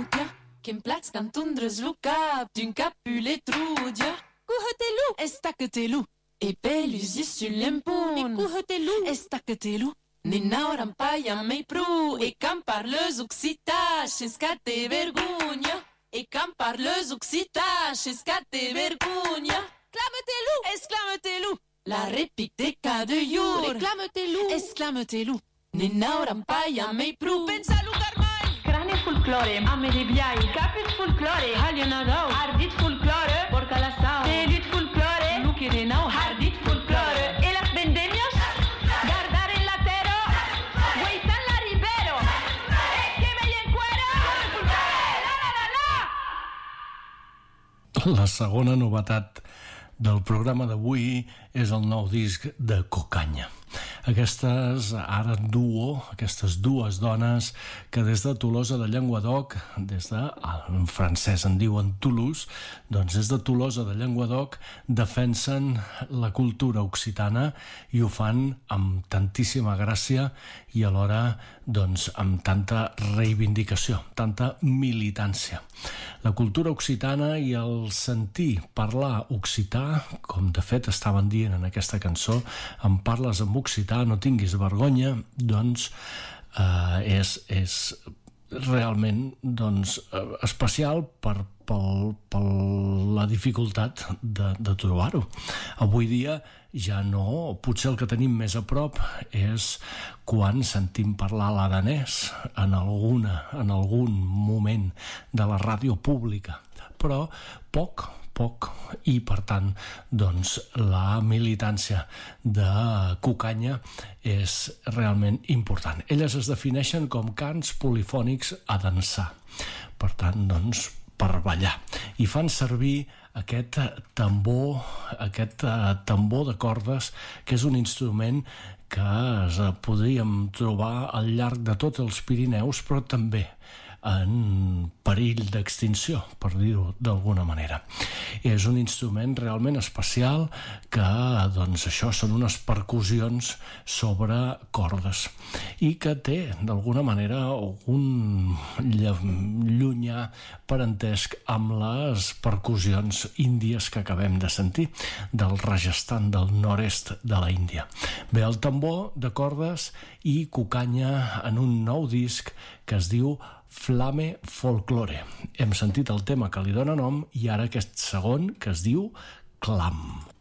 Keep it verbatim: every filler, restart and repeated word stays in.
trudia, che plats quand tundres lu cap, d'un capule trudia. Cuhotelu, estacatelu, e pelusi sull'empun. Cuhotelu, estacatelu. Ninauram paia mei pru, e cam parles occita, și scate vergogna. E cam parles occita, și scate vergogna. Clamă-te-lu, exclamă-te-lu, la repic de ca de iur. Reclamă-te-lu, exclamă-te-lu. Ninauram paia mei pru, pensa lu carmai. Crane folclore, ame de biai, capit folclore, halionadau, ardit folclore, porca la sau, telit folclore, nuchi de nau, hardit folclore, e las vendemios, guardar en la tero, guaitan la ribero, que me en cuero, la la la la. La segona novetat del programa d'avui és el nou disc de Cucanya. Aquestes ara duo, aquestes dues dones que des de Tolosa de Llenguadoc, des de, en francès en diuen Toulouse, doncs des de Tolosa de Llenguadoc defensen la cultura occitana i ho fan amb tantíssima gràcia i alhora doncs amb tanta reivindicació, tanta militància. La cultura occitana i el sentir parlar occità, com de fet estaven dient en aquesta cançó, em parles en occità, no tinguis vergonya, doncs eh, és, és realment doncs, especial per, per, per la dificultat de, de trobar-ho. Avui dia ja no, potser el que tenim més a prop és quan sentim parlar l'aranès en, alguna, en algun moment de la ràdio pública, però poc, poc, i per tant doncs la militància de Cucanya és realment important. Elles es defineixen com cants polifònics a dansar, per tant doncs per ballar, i fan servir aquest tambor, aquest tambor de cordes, que és un instrument que es podríem trobar al llarg de tots els Pirineus, però també en perill d'extinció, per dir-ho d'alguna manera. I és un instrument realment especial que, doncs això, són unes percussions sobre cordes i que té, d'alguna manera, algun llunyà parentesc amb les percussions índies que acabem de sentir, del Rajasthan, del nord-est de la Índia. Ve el tambor de cordes i Cucanya en un nou disc que es diu Flame Folklore. Hem sentit el tema que li dona nom i ara aquest segon que es diu Clam.